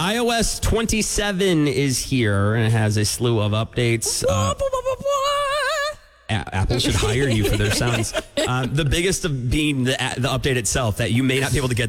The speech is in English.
iOS 27 is here and it has a slew of updates. Apple should hire you for their sounds. The biggest of being the update itself, that you may not be able to get